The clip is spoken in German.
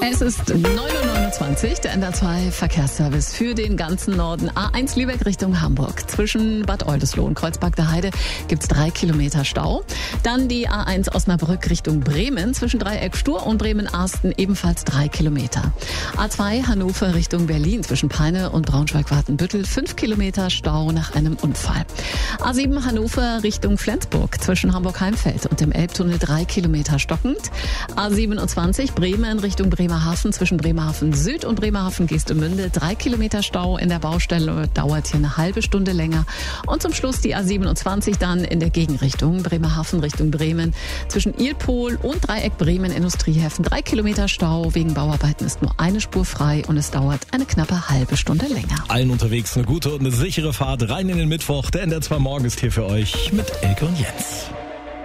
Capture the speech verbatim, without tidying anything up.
Es ist neun Uhr neunundzwanzig, der N D R zwei Verkehrsservice für den ganzen Norden. A eins Lübeck Richtung Hamburg. Zwischen Bad Oldesloe und Kreuzberg der Heide gibt's drei Kilometer Stau. Dann die A eins Osnabrück Richtung Bremen. Zwischen Dreieck Stur und Bremen-Arsten ebenfalls drei Kilometer. A zwei Hannover Richtung Berlin. Zwischen Peine und Braunschweig-Watenbüttel fünf Kilometer Stau nach einem Unfall. A sieben Hannover Richtung Flensburg. Zwischen Hamburg-Heimfeld und dem Elbtunnel drei Kilometer stockend. A siebenundzwanzig Bremen Richtung Bremerhaven. Zwischen Bremerhaven Süd und Bremerhaven Geestemünde drei Kilometer Stau in der Baustelle, dauert hier eine halbe Stunde länger. Und zum Schluss die A siebenundzwanzig dann in der Gegenrichtung Bremerhaven Richtung Bremen. Zwischen Ilpol und Dreieck Bremen Industriehäfen drei Kilometer Stau. Wegen Bauarbeiten ist nur eine Spur frei und es dauert eine knappe halbe Stunde länger. Allen unterwegs eine gute und eine sichere Fahrt rein in den Mittwoch. Der N D R zwei Morgen ist hier für euch mit Elke und Jens.